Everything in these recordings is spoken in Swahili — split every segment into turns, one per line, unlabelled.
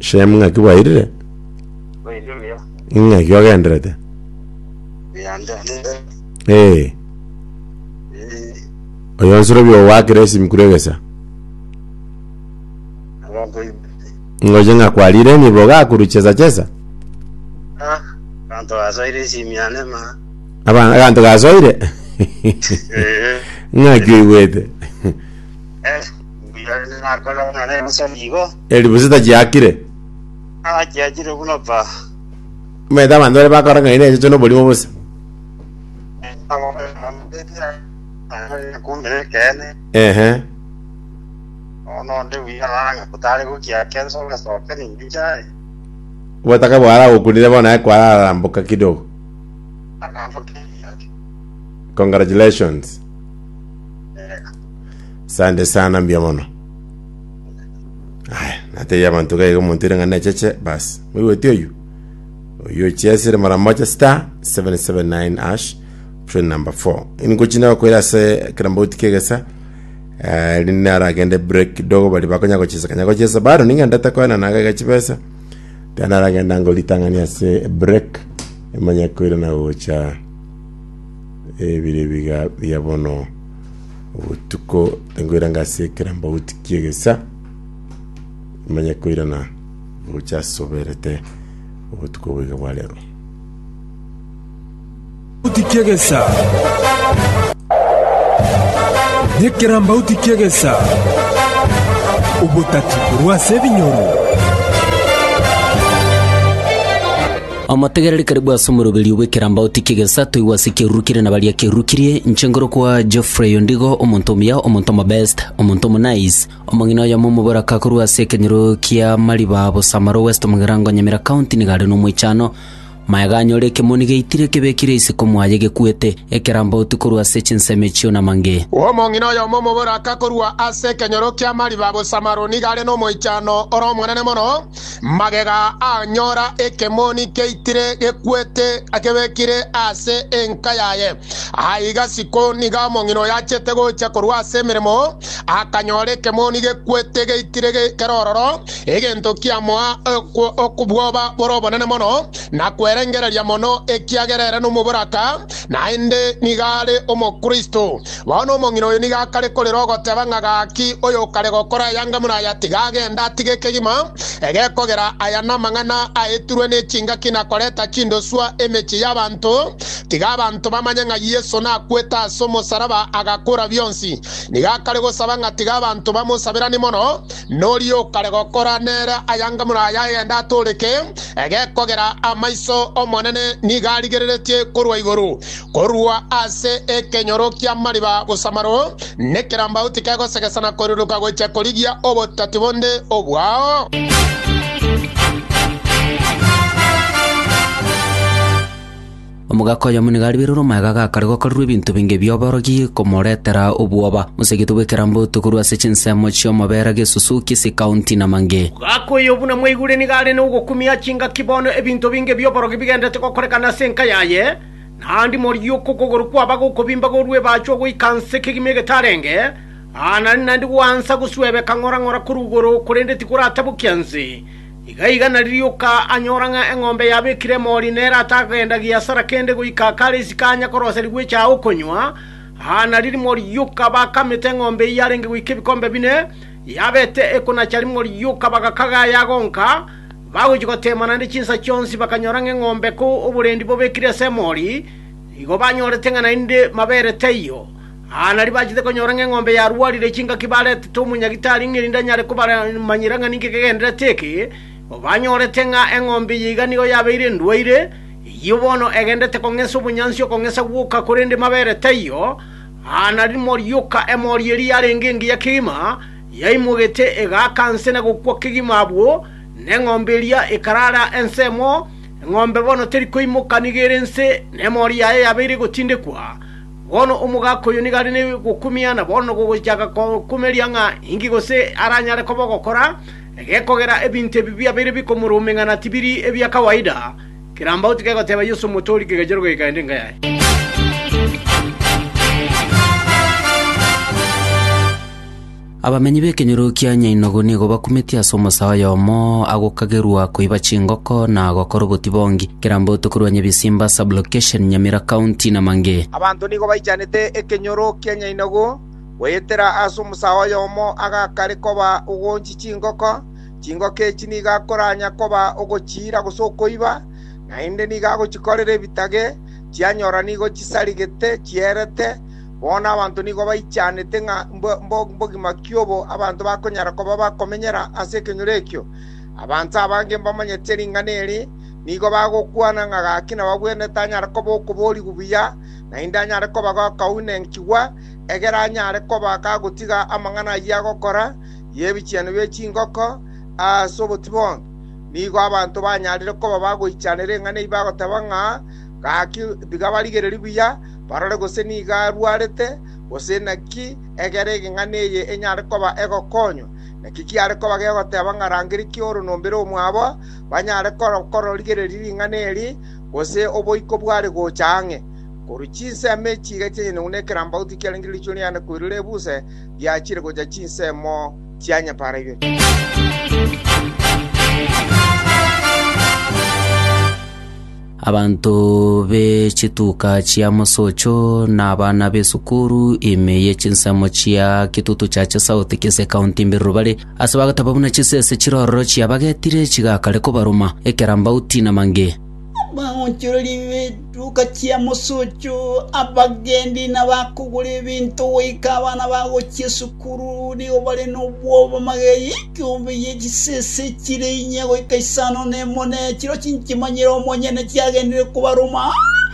Shem nga kiwairire.
Wairire.
Nga kyogendrete.
Yandande.
Oyonsoro byo wakire simkuregesa. Ngoje nga kwalire ni boga kurucheza cheza.
Kanto gasoire simiane ma.
Abana kanto gasoire. Nga kiwete.
Biyane na kola na ne saligo.
Eli busita jakire.
Jakire kuno pa.
Meda mandore ba koranga ine echo no bolimo busa.
No nde wiyaranga kutale kukia kenso ngasoka ni njai.
Wataka bwara ukunire bona kwa ramboka kidogo. Congratulations. Sande sana mbiamono. Ay, nate ya mantuka yego montire ngane cheche bas. Mwe tio yu. Yo chesire mara moja star 779 hash option number 4. Ingochina ko irase kramboti kegesa. Linara gende break dogo bali bakonya kocheza kanya kocheza bado ninga ndata kwa na naga gachipesa. Tena ragenda ngolitangania se break emanya kwira na ucha ebire biga yabono utuko tengwira ngase kramba utikigesa emanya kwira na ucha soberete utuko biga walero
utikigesa nekramba utikigesa ubutati kurwa sebinyoro
amategereri karibu asomurubiri wekiramba utikigesa toiwasike rukire na bali yakirukirie nchengoro kwa Geoffrey Ondigo omontomia omontoma best omontomo nice omongino ya mumubora kakurwa sekenyero kia Mariba Busamaro West Mugirango Nyamira County nigare no mwichano Mayaganyo kemoni geitire kebekire isiko mwaye gekuete ekeramba utukurwa sechinsemechio na mange
omongino ya mumubora akakurwa asekenyero kia Mariba Busamaro nigare no mwichano oro mwanene mono magega anyora ekemoni geitire gekuete akebekire ase enkayaye aiga siko niga mongino yachete gocha kurwa semiremo akanyore kemoni gekuete geitire kerororo egento kia moa okubwoba borobonene mono na rengereria mono ekiagerere no muburaka na inde nigare omokristo bano mongino niga kare kolero goteba ngagaki oyo kare gokora yanga muna yatigage ndatige kegima egekogera ayana mangana aeturwe ne chinga kina koleta chindo swa emechi yabantu tiga abantu bamanyanga Yesu na kweta somo saraba agakora byonsi niga kare gosaba ngatiga abantu bamusabira ni mono noriyo kare gokora nera ayanga muna yayenda toleke egekogera amaiso omonene nigarigereretie kurwa iguru kurwa ase ekenyoro kia Mariba Busamaro nekeramba utikego segesana koruruka gocha koligia obotatibonde obwao
omugako ya munigari biruro magaga kargo karwe ibintu binge byoborogi komoretera obwoba musegito bekerambo tukurwa sechinsemo chyo mabera gesusuki si county na mange
gako yobuna mwigure nigare no gukumia chinga kibono ebintu binge byoborogi bigendete kokorekana senka yaye nandi mori yoko kogorukwa bago kobimba gorwe bacho go ikanse kigimege tarenge nandi wansa guswebe kangora kurugoro kurende tikurata bukyanzi igaiga nariyoka anyoranga engombe yabekire mori nera atagenda giasara kende guika kale sikanya koroseri gwecha ukonywa nariri mori yuka bakamete ngombe yarenge guike bikombe bine yabete ekona chari mori yuka bagakaga yagonka bagujigotema nandi chinsa chonsi bakanyoranga engombe ko uburendi bobekire semori igo banyorete ngana inde mabere teyo nari bajide konyoranga ngombe ya ruwalire chinga kibale tumunyagitari ngirinda nyare kubara manyiranga ninge kegendera teke banyorete nga engombe yiga nigo yabeire ndwaire yibono egendete kongeso bunyansio kongesa guka kurende mabere teyo nari mori yuka emori eri yarenge ngiya kima yaimugete ega kansena gukwa kigima abwo nengombelia ekarara ensemo ngombe bono teri koimuka nigerense nemori yae yabeire gutinde kwa bono omugako yo nigari ne gukumia na bono gojaga kumeria nga ingi gose aranyare kobogokora egekogera ebinte bibia bere bikomurumenga na tibiri ebya kawaida kiramba utikego teba Yesu motori kegejero gikaende ngaye
abamenyi b'ekenyoro kia Nyainogo nigo bakumetia somosa yomo agokagerwa kuiba chingoko na gokora botibongi kerambo tukurwa Nyabisimba sublocation Nyamira county na Mange.
Abantu nigo baichanete ekenyoro kia Nyainogo wetera asomosa yomo agakare koba ugonchi chingoko echi niga koranya koba ogochira gosokoiba na inde niga gochikorere bitage chianyora nigo chisarigete chierete bona abantu nigo baichanete nga mbogima kyobo abantu bakonyara koba bakomenyera ase ekenyoro ekio abantu abange mbamanyete ringaneri nigo bagokwana nga gakina babwene tanyara koba okobori gubiya na inde anyara koba gakaune nkiwa egera anyara koba kagotiga amangana yagokora yebichano bechingoko sobotibong nigo abantu banyarire koba bagoichanire ngane ibagotebanga gaki bigabarigere ribuya barore gose niga rwarete gose naki egere ngane ye enyare koba egokonyo nakiki are koba gegotebanga rangiri kioro nombere omwabo banyare koro rigere riri ngane eri gose oboiko bware gochange koruchinse mechi gete ne kerambauti kelengiri choniana kuirire buse byachire goja chinse mo tianya paraibe.
Abantu bechituka chia Mosocho na abana besukuru imeye chinsamo chia kitutu chache South Kise County Mbirubale asabaga tababuna chisese chiroro chia bagetire chigakale ko baruma ekerambauti na Mange.
Banchuroli vetuka chia Mosocho abagendi na bakugura ebintu wika abana bago chisukuru nigo bale no bwoba magayi kumbe yegisese kirenye go kaisano nemone kiro kinkimanyiro monyene cyagendere kubaruma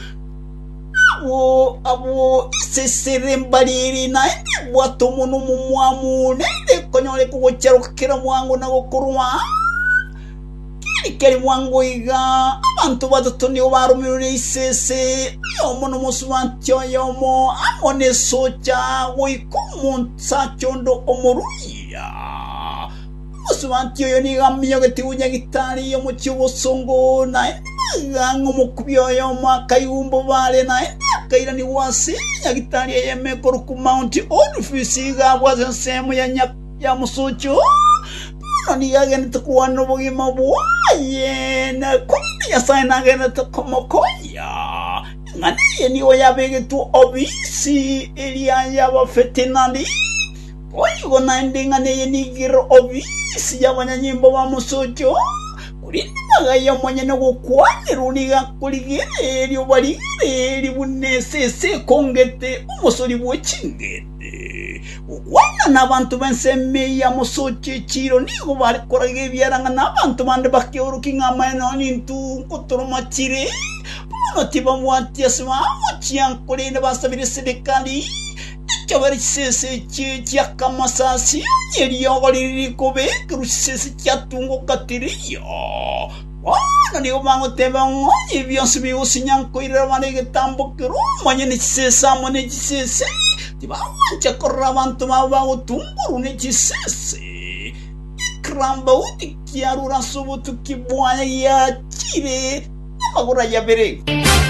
abo sesere mbaliri na bwato muno mumwamu ne konyole kugochero kira mwangu na gokuruma keri mwangu iga abantu batatu niyo barumire isese yomo no musubantyo yomo amone socha wikumunsa chondo omoruya musubantyo yoni gamiyo geti unya gitari yo mu kibosongo na gango mukubyo yo makayumbo bale na kaira ni wasi ya gitari yeme koruku mount office ga bwazo semu ya Mosocho ni again to kuano bogima buaye na kundi ya saina again to komokoya ngani ni oya bege tu obisi elia ya bafetenali oyi gona ndinga ne ni giro obisi ya banyanyimbo ba Mosocho kuri magayo monyene gukwanira uniga kuligere lyo baligere libunese kongete umusori bwechingete ukwana nabantu benseme ya Mosocho chiro nigo bari korage byaranga nabantu bande bakyoruki ngamano nintu kotoromachire bono tiba mwati asma mochiankore ne basabire serikali cyabari sese cyakamasasi yeri yogoriri kobe krusese cyatungo katiriyo wana nigo bango teba ngonye byonse biusinyanko irabane getambo kero manyene sesa mone sese tibawancha korabantu mabago tumburu ne chisese kramba uti kiarura sobotu kibwanya ya chire magura ya bere.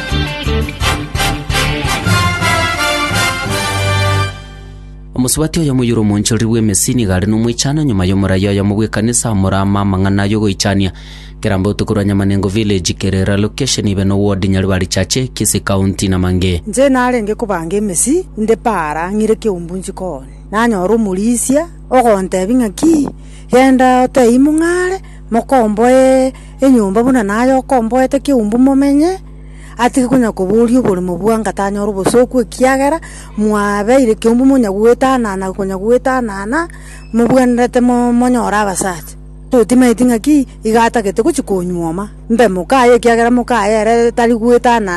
Omusubati oyo muyuro monchori bwe mesini gari no mwichana nyuma yo murayo yo mubwe kanisa murama mangana yo goichania kerambo tukuranya manengo village kerera location ibeno ward nyarwari chache Kisi County na Mange.
Nje narenge kubange mesi inde para ngire kiumbunji ko nanyoro mulisia ogonte bingaki yenda oteimungare mokomboe enyumba buna nayo komboe te kiumbu momenye ati kunya kuburio buri mubwanga tanyoro bosoku kiagera mwabeire kiumbu munya gwetana na kunya gwetana na mubwendete monyora abasati tutima itinga ki igata gete kuchikunyoma mbe mukaye kiagera mukaye tari gwetana